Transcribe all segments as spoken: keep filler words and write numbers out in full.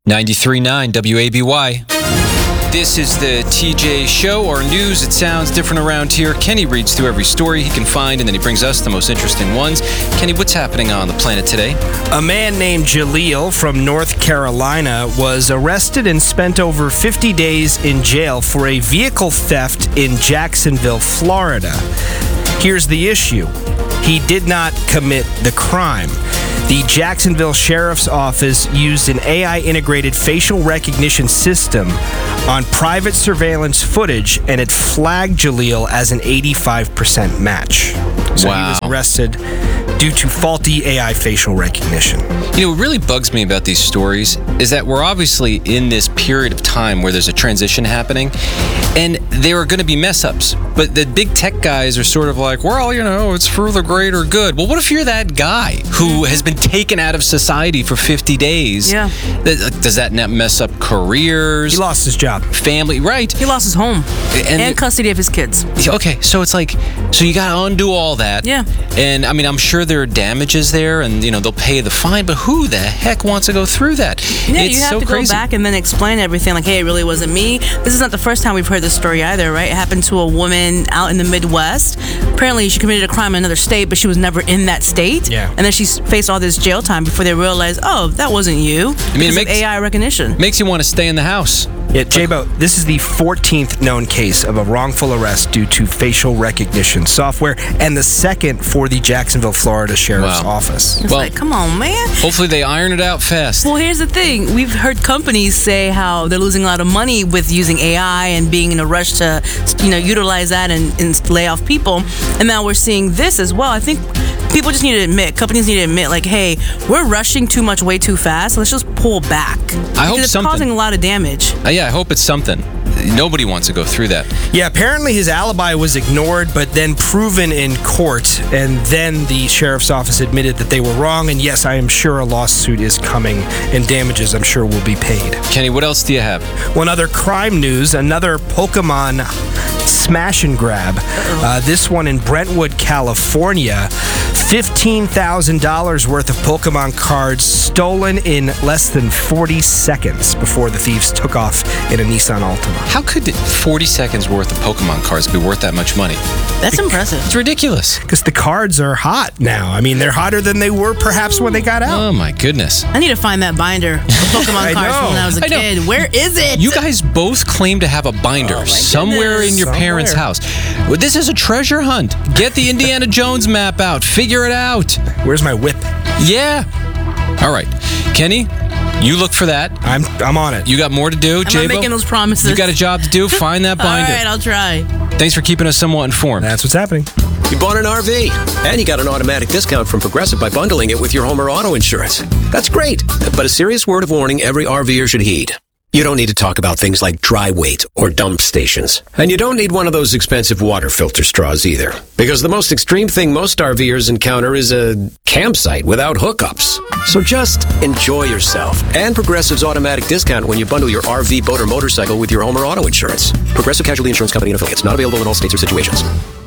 ninety-three point nine W A B Y. This is the T J Show, or news. It sounds different around here. Kenny reads through every story he can find, and then he brings us the most interesting ones. Kenny, what's happening on the planet today? A man named Jaleel from North Carolina was arrested and spent over fifty days in jail for a vehicle theft in Jacksonville, Florida. Here's the issue. He did not commit the crime. The Jacksonville Sheriff's Office used an A I-integrated facial recognition system on private surveillance footage, and it flagged Jaleel as an eighty-five percent match. So Wow. he was arrested due to faulty A I facial recognition. You know, what really bugs me about these stories is that we're obviously in this period of time where there's a transition happening, and there are going to be mess-ups. But the big tech guys are sort of like, well, you know, it's for the greater good. Well, what if you're that guy who has been taken out of society for fifty days? Yeah. Does that not mess up careers? He lost his job. Family, right? He lost his home And- and, custody of his kids. Okay, so it's like, so you got to undo all that. Yeah. And I mean, I'm sure there are damages there, and you know they'll pay the fine. But who the heck wants to go through that? Yeah, it's you have so to crazy. go back and then explain everything. Like, hey, it really wasn't me. This is not the first time we've heard this story either, right? It happened to a woman out in the Midwest. Apparently, she committed a crime in another state, but she was never in that state. Yeah. And then she faced all this jail time before they realized, oh, that wasn't you. I mean, it because makes- of A I recognition. Makes you want to stay in the house. Yeah, J-Bo, this is the fourteenth known case of a wrongful arrest due to facial recognition software, and the second for the Jacksonville, Florida Sheriff's Wow. Office. It's Well- like, come on, man. Hopefully they iron it out fast. Well, here's the thing. We've heard companies say how they're losing a lot of money with using A I and being in a rush to, you know, utilize that and, and lay off people. And now we're seeing this as well. I think people just need to admit, companies need to admit, like, hey, we're rushing too much way too fast. Let's just pull back. I hope Because it's something- causing a lot of damage. Uh, yeah, I hope it's something. Nobody wants to go through that. Yeah, apparently his alibi was ignored, but then proven in court, and then the Sheriff's Office admitted that they were wrong, and yes, I am sure a lawsuit is coming, and damages, I'm sure, will be paid. Kenny, what else do you have? One other crime news, another Pokemon smash and grab. Uh, this one in Brentwood, California. fifteen thousand dollars worth of Pokemon cards stolen in less than forty seconds before the thieves took off in a Nissan Altima. How could forty seconds worth of Pokemon cards be worth that much money? That's impressive. It's ridiculous. Because the cards are hot now. I mean, they're hotter than they were perhaps when they got out. Oh my goodness. I need to find that binder of Pokemon I cards know. from when I was a I know. kid. Where is it? You guys both claim to have a binder Oh, my somewhere goodness. in your parents' Somewhere. house. Well, this is a treasure hunt. Get the Indiana Jones map out. Figure it out. Where's my whip? Yeah. All right. Kenny, you look for that. I'm I'm on it. You got more to do, I'm J-Bo? not making those promises. You got a job to do. Find that All binder. right, I'll try. Thanks for keeping us somewhat informed. That's what's happening. You bought an R V, and you got an automatic discount from Progressive by bundling it with your home or auto insurance. That's great, but a serious word of warning every RVer should heed. You don't need to talk about things like dry weight or dump stations. And you don't need one of those expensive water filter straws either. Because the most extreme thing most RVers encounter is a campsite without hookups. So just enjoy yourself and Progressive's automatic discount when you bundle your R V, boat, or motorcycle with your home or auto insurance. Progressive Casualty Insurance Company and affiliates. Not available in all states or situations.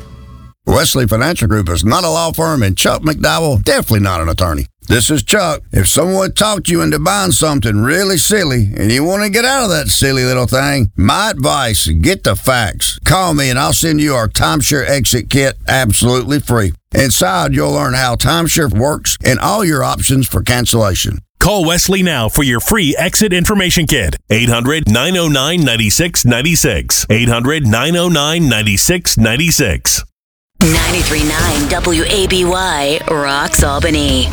Wesley Financial Group is not a law firm, and Chuck McDowell definitely not an attorney. This is Chuck. If someone talked you into buying something really silly and you want to get out of that silly little thing, my advice, get the facts. Call me and I'll send you our timeshare exit kit absolutely free. Inside, you'll learn how timeshare works and all your options for cancellation. Call Wesley now for your free exit information kit. eight hundred, nine oh nine, nine six nine six. eight hundred, nine oh nine, nine six nine six. ninety-three point nine W A B Y rocks Albany.